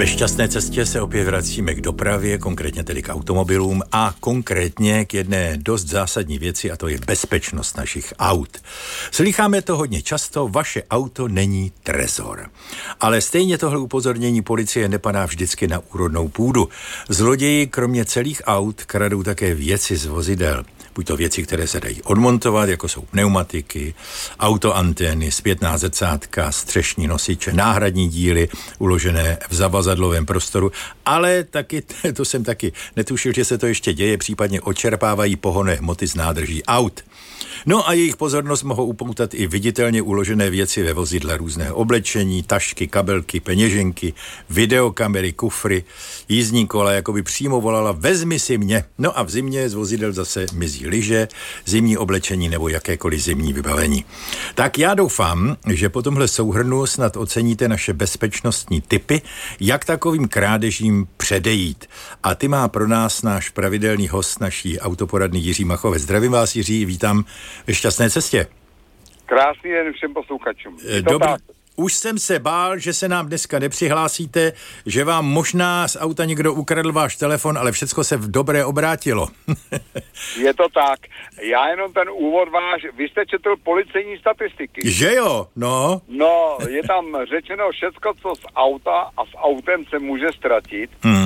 Ve šťastné cestě se opět vracíme k dopravě, konkrétně tedy k automobilům a konkrétně k jedné dost zásadní věci, a to je bezpečnost našich aut. Slycháme to hodně často, vaše auto není trezor. Ale stejně tohle upozornění policie nepadá vždycky na úrodnou půdu. Zloději kromě celých aut kradou také věci z vozidel. Buď to věci, které se dají odmontovat, jako jsou pneumatiky, autoantény, zpětná zrcátka, střešní nosiče, náhradní díly uložené v zavazadlovém prostoru, ale taky, to jsem taky netušil, že se to ještě děje, případně odčerpávají pohonné hmoty z nádrží aut. No a jejich pozornost mohou upoutat i viditelně uložené věci ve vozidle, různé oblečení, tašky, kabelky, peněženky, videokamery, kufry, jízdní kola, jako by přímo volala vezmi si mě. No a v zimě z vozidel zase mizí lyže, zimní oblečení nebo jakékoliv zimní vybavení. Tak já doufám, že po tomhle souhrnu snad oceníte naše bezpečnostní tipy, jak takovým krádežím předejít. A ty má pro nás náš pravidelný host naší autoporadny Jiří Machovec. Zdravím vás, Jiří, vítám ve šťastné cestě. Krásný den všem posluchačům. Dobrý. Už jsem se bál, že se nám dneska nepřihlásíte, že vám možná z auta někdo ukradl váš telefon, ale všecko se v dobré obrátilo. Je to tak. Já jenom ten úvod váš, vy jste četl policejní statistiky. Že jo, no. No, je tam řečeno všecko, co z auta a s autem se může ztratit.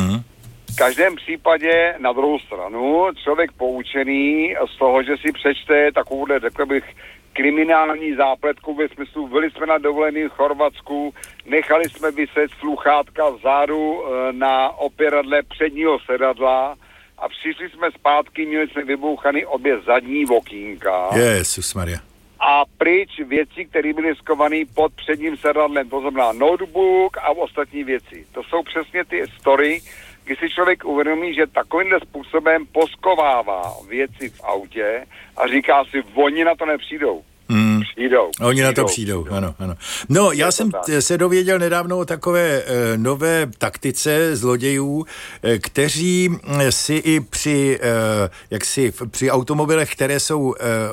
V každém případě na druhou stranu člověk poučený z toho, že si přečte takovouhle, řekl bych, kriminální zápletku ve smyslu, byli jsme na dovolený v Chorvatsku, nechali jsme vyset sluchátka vzadu na opěradle předního sedadla a přišli jsme zpátky, měli jsme vybouchaný obě zadní okýnka. Jesusmaria. A pryč věci, které byly skované pod předním sedadlem, to znamená notebook a ostatní věci. To jsou přesně ty story, když si člověk uvědomí, že takovýmhle způsobem poskovává věci v autě a říká si, oni na to nepřijdou. Oni na to přijdou, ano. No, já jsem se dověděl nedávno o takové nové taktice zlodějů, kteří si i při automobilech, které jsou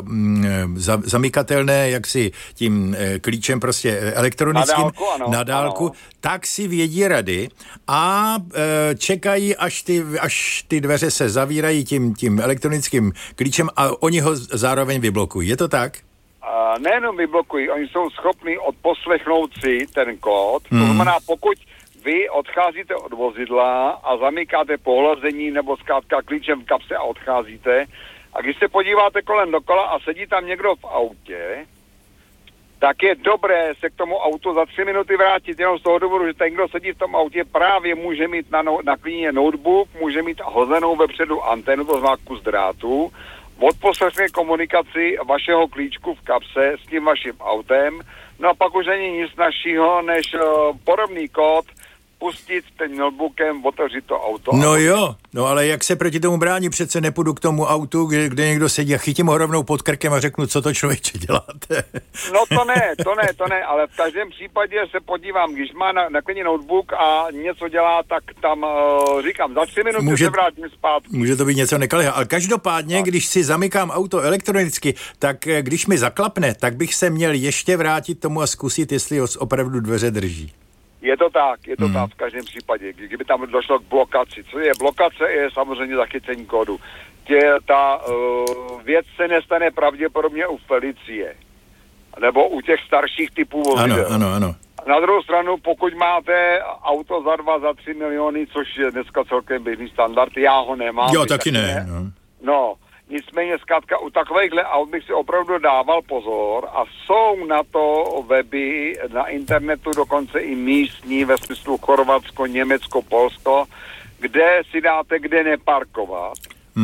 zamykatelné jaksi tím klíčem prostě elektronickým na dálku, tak si vědí rady a čekají, až ty dveře se zavírají tím elektronickým klíčem a oni ho zároveň vyblokují. Je to tak? Nejenom vyblokují, oni jsou schopni odposlechnout si ten kód. To znamená, pokud vy odcházíte od vozidla a zamykáte pohlazení nebo zkrátka klíčem v kapse a odcházíte, a když se podíváte kolem dokola a sedí tam někdo v autě, tak je dobré se k tomu autu za 3 minuty vrátit, jenom z toho důvodu, že ten, kdo sedí v tom autě, právě může mít na klíně notebook, může mít hozenou vepředu antenu, to znamená kus drátu, odposlechne komunikaci vašeho klíčku v kapse s tím vaším autem, no a pak už není nic našího, než podobný kód pustit ten notebookem, otevřít to auto. No jo, no ale jak se proti tomu brání, přece nepůjdu k tomu autu, kde někdo sedí a chytím ho rovnou pod krkem a řeknu, co to člověče děláte. No to ne, ale v každém případě se podívám, když má na klíně notebook a něco dělá, tak tam říkám, za 3 minuty se vrátím zpátky. Může to být něco nekalého, ale každopádně, když si zamykám auto elektronicky, tak když mi zaklapne, tak bych se měl ještě vrátit tomu a zkusit, jestli opravdu dveře drží. Je to tak v každém případě, kdyby tam došlo k blokaci. Co je blokace, je samozřejmě zachycení kódu. Ta věc se nestane pravděpodobně u Felicie, nebo u těch starších typů vozidel. Ano. Na druhou stranu, pokud máte auto za 2, za 3 miliony, což je dneska celkem běžný standard, já ho nemám. Jo, taky ne. No, nicméně zkrátka u takovýchhle aut bych si opravdu dával pozor a jsou na to weby na internetu dokonce i místní ve smyslu Chorvatsko, Německo, Polsko, kde si dáte kde neparkovat.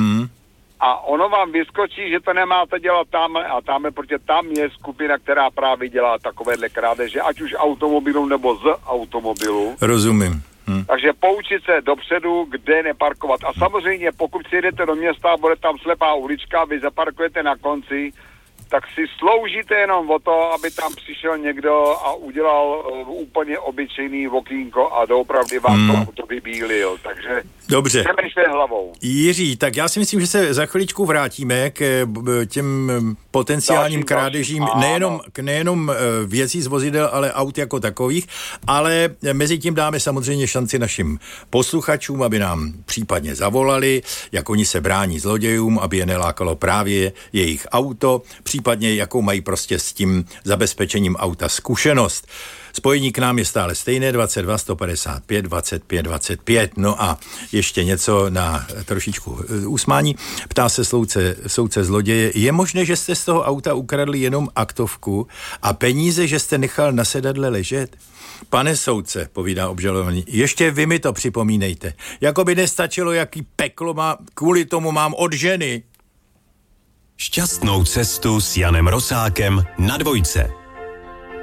A ono vám vyskočí, že to nemáte dělat tamhle a tamhle, protože tam je skupina, která právě dělá takovéhle krádeže, ať už automobilu nebo z automobilu. Rozumím. Takže poučit se dopředu, kde neparkovat. A samozřejmě, pokud si jdete do města a bude tam slepá ulička, vy zaparkujete na konci, tak si sloužíte jenom o to, aby tam přišel někdo a udělal úplně obyčejný okýnko a doopravdy vám to auto vybílil. Takže dobře. Přemýšlej hlavou. Jiří, tak já si myslím, že se za chviličku vrátíme k těm potenciálním krádežím nejenom věcí z vozidel, ale aut jako takových, ale mezi tím dáme samozřejmě šanci našim posluchačům, aby nám případně zavolali, jak oni se brání zlodějům, aby je nelákalo právě jejich auto, případně jakou mají prostě s tím zabezpečením auta zkušenost. Spojení k nám je stále stejné, 22 155 25 25. No a ještě něco na trošičku usmání. Ptá se soudce zloděje, je možné, že jste z toho auta ukradli jenom aktovku a peníze, že jste nechal na sedadle ležet? Pane soudce, povídá obžalovaný, ještě vy mi to připomínejte. Jako by nestačilo, jaký peklo kvůli tomu mám od ženy. Šťastnou cestu s Janem Rosákem na Dvojce.